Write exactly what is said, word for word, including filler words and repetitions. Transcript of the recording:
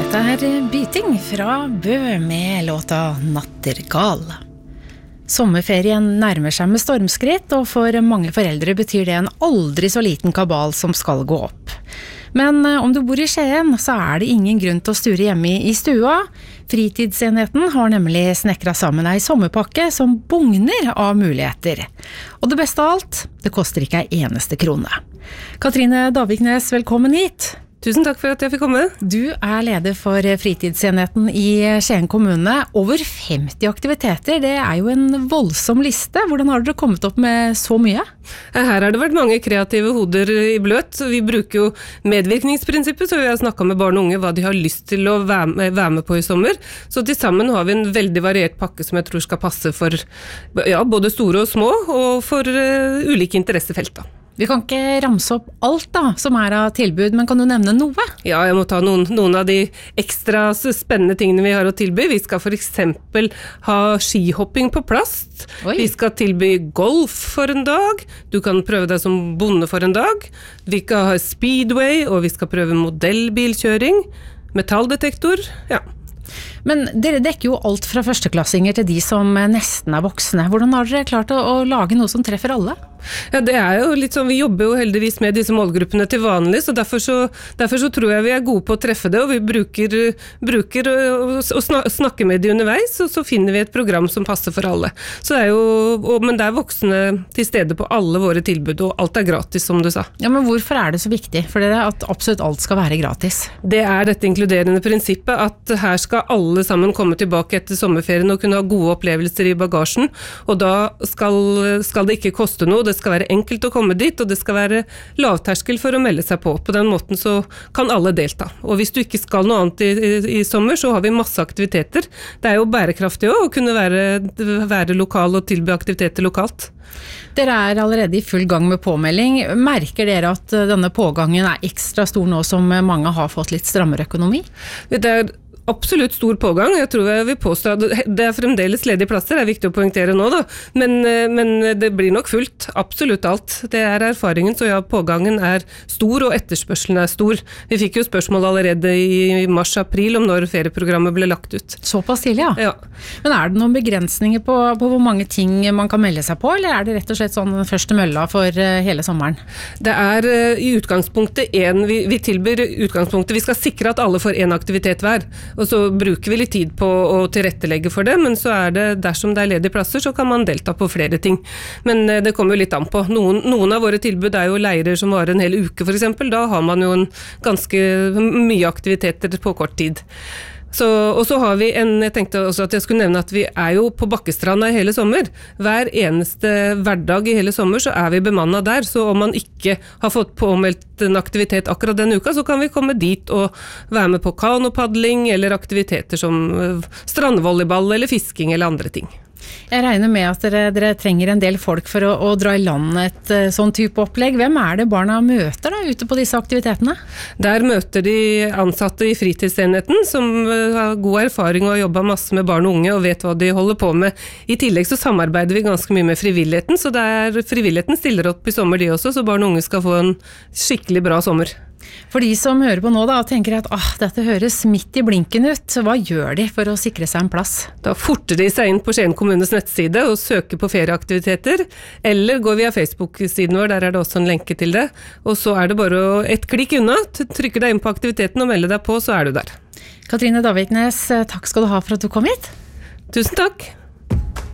Dette er Byting fra Bø med låta Nattergal. Sommerferien nærmer seg med stormskritt, og for mange foreldre betyr det en aldri så liten kabal som skal gå opp. Men om du bor i Skien, så er det ingen grunn til å sture hjemme i stua. Fritidsenheten har nemlig snekret sammen ei sommerpakke som bugner av muligheter. Og det beste av alt, det koster ikke ei eneste krone. Katrine Daviknes, velkommen hit. Tusen takk for at jeg fikk komme. Du er leder for fritidsenheten i Skien kommune. Over femti aktiviteter, det er jo en voldsom liste. Hvordan har dere kommet opp med så mye? Her har det vært mange kreative hoder i bløt. Vi bruker jo medvirkningsprinsippet, så vi har snakket med barn og unge hva de har lyst til å være med, være med på i sommer. Så til sammen har vi en veldig variert pakke som jeg tror skal passe for ja, både store og små, og for uh, ulike interessefelt da. Vi kan ikke ramse opp alt da, som er av tilbud, men kan du nevne noe? Ja, jeg må ta noen, noen av de ekstra spennende tingene vi har å tilby. Vi skal for eksempel ha skihopping på plast. Oi. Vi skal tilby golf for en dag. Du kan prøve deg som bonde for en dag. Vi skal ha speedway, og vi skal prøve modellbilkjøring, metalldetektor, ja. Men dere dekker jo alt fra førsteklassinger til de som nesten er voksne. Hvordan har dere klart å, å lage noe som treffer alle? Ja, det er jo litt sånn, vi jobber jo heldigvis med disse målgruppene til vanlig, så derfor så, derfor så tror jeg vi er gode på å treffe det, og vi bruker, bruker å, å snakke med de underveis, og så finner vi et program som passer for alle. Så det er jo, og, men det er voksne til stede på alle våre tilbud, og alt er gratis, som du sa. Ja, men hvorfor er det så viktig for dere at absolutt alt skal være gratis? Det er dette inkluderende prinsippet, at her skal alle sammen komme tilbake etter sommerferien og kunne ha gode opplevelser i bagasjen, og da skal, skal det ikke koste noe, det skal være enkelt å komme dit, og det skal være lavterskel for å melde seg på. På den måten så kan alle delta. Og hvis du ikke skal noe annet i, i, i sommer, så har vi masse aktiviteter. Det er jo bærekraftig også, å kunne være, være lokal og tilby aktiviteter lokalt. Dere er allerede i full gang med påmelding. Merker dere at denne pågangen er ekstra stor nå som mange har fått litt strammere økonomi? Det er absolutt stor pågang. Jeg tror jeg vil påstå at det er fremdeles ledige plasser, det er viktig å poengtere nå da, men, men det blir nok fullt, absolutt alt. Det er erfaringen, så ja, pågangen er stor og etterspørselen er stor. Vi fikk jo spørsmål allerede i mars-april om når ferieprogrammet ble lagt ut. Såpass tidlig, ja. Ja. Men er det noen begrensninger på, på hvor mange ting man kan melde seg på, eller er det rett og slett sånn den første mølla for hele sommeren? Det er i utgangspunktet en, vi, vi tilbyr utgangspunktet, vi skal sikre at alle får en aktivitet hver. Og så bruker vi litt tid på å tilrettelegge for det, men så er det, dersom det er ledige plasser, så kan man delta på flere ting. Men det kommer jo litt an på. Noen, noen av våre tilbud er jo leirer som varer en hel uke for eksempel. Da har man jo en ganske mye aktiviteter på kort tid. Så, og så har vi en, jeg tenkte også at jeg skulle nevne at vi er jo på Bakkestranda i hele sommer. Hver eneste hverdag i hele sommer så er vi bemannet der, så om man ikke har fått påmeldt en aktivitet akkurat den uka, så kan vi komme dit og være med på kanopadling eller aktiviteter som strandvolleyball eller fisking eller andre ting. Jeg regner med at dere, dere trenger en del folk for å, å dra i land et uh, sånn type opplegg. Hvem er det barna møter da ute på disse aktivitetene? Der møter de ansatte i fritidsenheten som uh, har god erfaring og har jobbet masse med barn og unge og vet hva de holder på med. I tillegg så samarbeider vi ganske mye med frivilligheten, så der frivilligheten stiller opp i sommer de også, så barn og unge skal få en skikkelig bra sommer. For de som hører på nå da, og tenker at ah, dette høres midt i blinken ut, hva gjør de for å sikre seg en plass? Da forter de seg inn på Skien kommunes nettside og søker på ferieaktiviteter, eller går via Facebook-siden vår, der er det også en lenke til det. Og så er det bare å et klikk unna, trykke deg inn på aktiviteten og melde deg på, så er du der. Katrine Daviknes, takk skal du ha for at du kom hit. Tusen takk.